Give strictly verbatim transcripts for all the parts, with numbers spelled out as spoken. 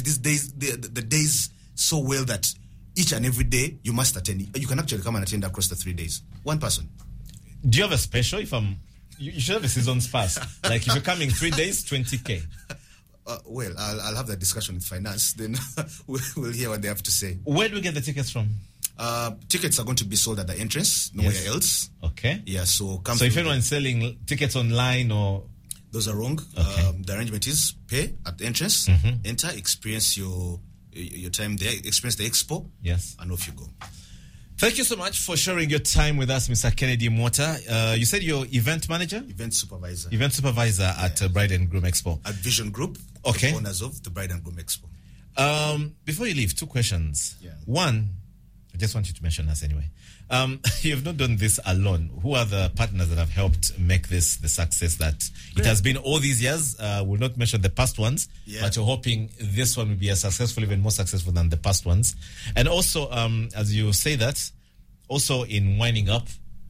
these days, the, the, the days so well that each and every day you must attend. You can actually come and attend across the three days. One person. Do you have a special? If I'm, you, you should have a season's pass. Like if you're coming three days, twenty K. Uh, well, I'll, I'll have that discussion with finance. Then we'll, we'll hear what they have to say. Where do we get the tickets from? Uh, tickets are going to be sold at the entrance, nowhere Yes. else. Okay. Yeah, so come. So if through anyone's selling tickets online or... those are wrong. Okay. Um, the arrangement is pay at the entrance, Mhm. enter, experience your your time there, experience the expo, Yes. and off you go. Thank you so much for sharing your time with us, Mister Kennedy Mwota. Uh, you said you're event manager? Event supervisor. Event supervisor at uh, Bride and Groom Expo. At Vision Group, Okay. the owners of the Bride and Groom Expo. Um, before you leave, two questions. Yeah. One, I just want you to mention us anyway. Um, you've not done this alone. Who are the partners that have helped make this the success that it has been all these years? Uh, we'll not mention the past ones, Yeah. but you're hoping this one will be as successful, even more successful than the past ones. And also, um, as you say that, also in winding up,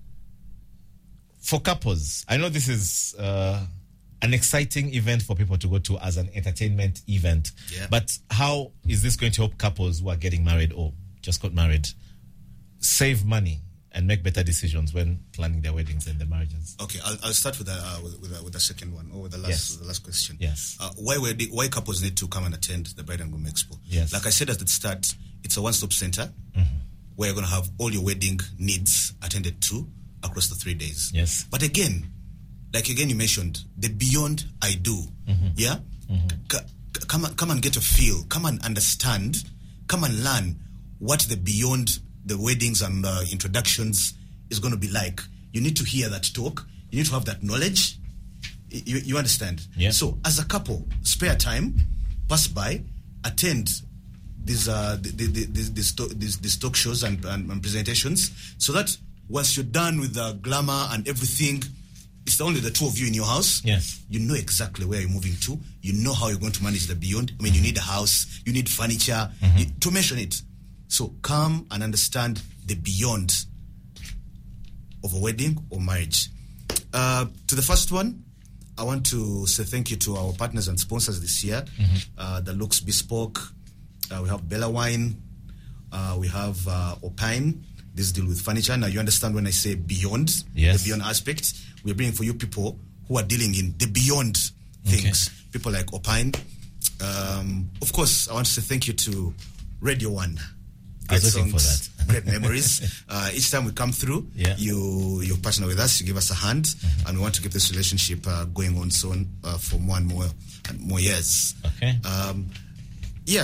for couples, I know this is uh, an exciting event for people to go to as an entertainment event. Yeah. But how is this going to help couples who are getting married or just got married save money and make better decisions when planning their weddings and their marriages? Okay, I'll, I'll start with the uh, with, with, the, with the second one or with the last Yes. the last question. Yes. Uh, why wedding, why couples need to come and attend the Bride and Groom Expo? Yes. Like I said at the start, it's a one-stop center Mhm. where you're going to have all your wedding needs attended to across the three days. Yes. But again, like again you mentioned, the beyond I do. Yeah. C- c- come and come and get a feel. Come and understand. Come and learn what the beyond the weddings and uh, introductions is going to be like. You need to hear that talk. You need to have that knowledge. Y- You, you understand? Yeah. So as a couple, spare time, pass by, attend these uh the, the, the, these, these, to- these, these talk shows and, and, and presentations, so that once you're done with the glamour and everything, it's only the two of you in your house. Yes. You know exactly where you're moving to. You know how you're going to manage the beyond. I mean, you need a house, you need furniture, you- to mention it. So come and understand the beyond of a wedding or marriage. Uh, to the first one, I want to say thank you to our partners and sponsors this year. Uh, the Looks Bespoke, uh, we have Bella Wine, uh, we have uh, Opine. This deal with furniture. Now you understand when I say beyond, Yes. the beyond aspect. We're bringing for you people who are dealing in the beyond things. People like Opine. Um, of course, I want to say thank you to Radio One. I was Great waiting for songs, that. great memories. Uh, each time we come through, Yeah. you you partner with us, you give us a hand, Mm-hmm. and we want to keep this relationship uh, going on so on, uh, for more and more and more years. Okay. Um, yeah.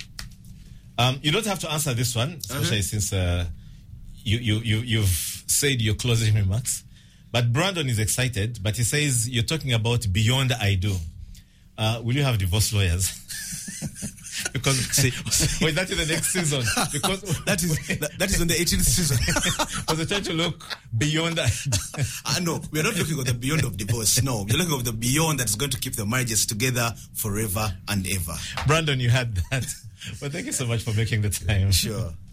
Um, you don't have to answer this one, especially Uh-huh. since uh, you, you, you, you've said your closing remarks. But Brandon is excited, but he says you're talking about beyond I do. Uh, will you have divorce lawyers? Because see, wait, that is the next season. Because That is that, that is on the eighteenth season. because they're trying to look beyond I do. uh, no, we are not looking at the beyond of divorce. No, we're looking at the beyond that's going to keep the marriages together forever and ever. Brandon, you had that. But thank you so much for making the time. Sure.